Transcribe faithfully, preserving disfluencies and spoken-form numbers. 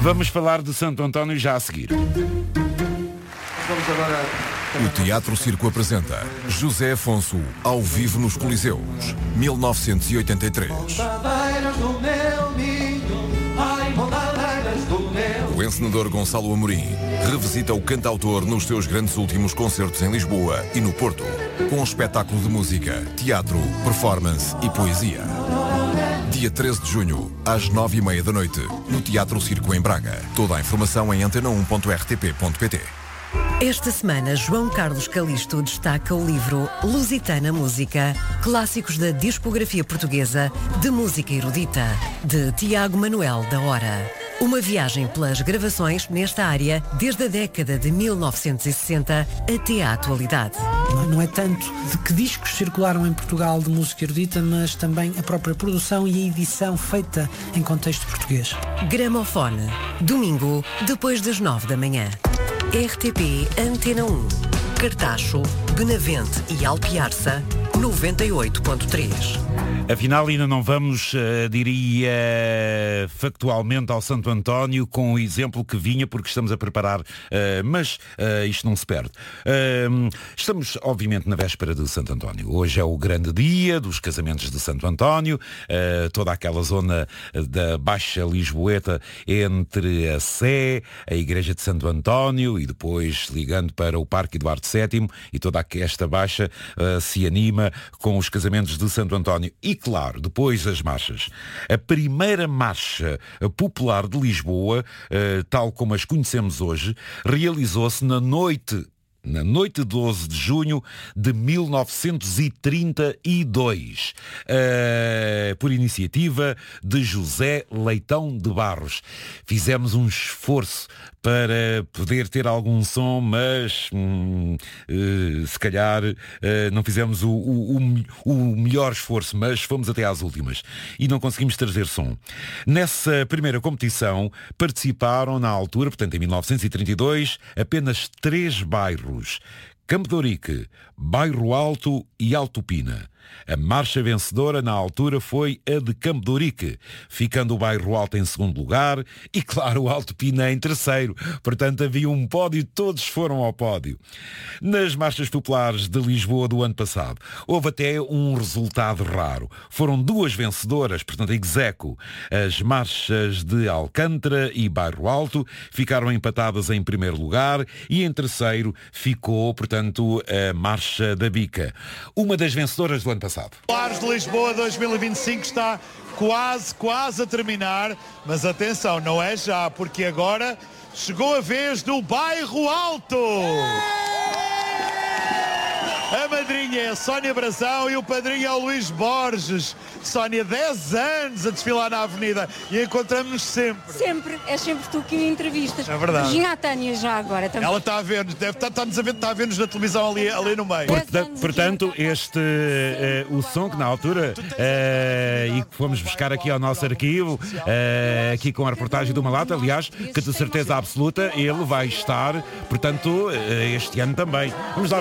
Vamos falar de Santo António já a seguir. Vamos agora... O Teatro Circo apresenta José Afonso ao vivo nos Coliseus, mil novecentos e oitenta e três. O encenador Gonçalo Amorim revisita o cantautor nos seus grandes últimos concertos em Lisboa e no Porto, com um espetáculo de música, teatro, performance e poesia. Dia treze de junho, às nove e meia da noite, no Teatro Circo em Braga. Toda a informação em antena um ponto r t p ponto p t. Esta semana, João Carlos Calisto destaca o livro Lusitana Música, clássicos da discografia portuguesa de música erudita, de Tiago Manuel da Hora. Uma viagem pelas gravações nesta área desde a década de mil novecentos e sessenta até à atualidade. Não é tanto de que discos circularam em Portugal de música erudita, mas também a própria produção e a edição feita em contexto português. Gramofone, domingo, depois das nove da manhã. R T P Antena um, Cartacho, Benavente e Alpiarça, noventa e oito ponto três. Afinal, ainda não vamos, uh, diria, factualmente ao Santo António com o exemplo que vinha, porque estamos a preparar, uh, mas uh, isto não se perde. Uh, estamos, obviamente, na véspera de Santo António. Hoje é o grande dia dos casamentos de Santo António, uh, toda aquela zona da Baixa Lisboeta entre a Sé, a Igreja de Santo António e depois ligando para o Parque Eduardo sétimo, e toda esta Baixa uh, se anima com os casamentos de Santo António. E claro, depois as marchas. A primeira marcha popular de Lisboa, uh, tal como as conhecemos hoje, realizou-se na noite na noite de doze de junho de mil novecentos e trinta e dois, uh, por iniciativa de José Leitão de Barros. Fizemos um esforço para poder ter algum som, mas hum, uh, se calhar uh, não fizemos o, o, o, o melhor esforço, mas fomos até às últimas e não conseguimos trazer som. Nessa primeira competição participaram na altura, portanto em mil novecentos e trinta e dois, apenas três bairros: Campo de Ourique, Bairro Alto e Alto Pina. A marcha vencedora na altura foi a de Campo de Ourique, ficando o Bairro Alto em segundo lugar e, claro, o Alto Pina em terceiro. Portanto, havia um pódio, todos foram ao pódio. Nas marchas populares de Lisboa do ano passado, houve até um resultado raro. Foram duas vencedoras, portanto, ex aequo. As marchas de Alcântara e Bairro Alto ficaram empatadas em primeiro lugar e em terceiro ficou, portanto, a marcha da Bica. Uma das vencedoras do ano passado. Populares de Lisboa dois mil e vinte e cinco está quase, quase a terminar, mas atenção, não é já, porque agora chegou a vez do Bairro Alto. A madrinha é a Sónia Brazão e o padrinho é o Luís Borges. Sónia, dez anos a desfilar na avenida e encontramos-nos sempre. Sempre, é sempre tu que me entrevistas. É verdade. Imagina a Tânia já agora também. Ela está a ver-nos, deve estar, está-nos a ver, está a ver-nos na televisão ali, ali no meio. Portanto, portanto este, uh, o som que na altura, uh, e que fomos buscar aqui ao nosso arquivo, uh, aqui com a reportagem do Malata, aliás, que de certeza absoluta ele vai estar, portanto, uh, este ano também. Vamos lá.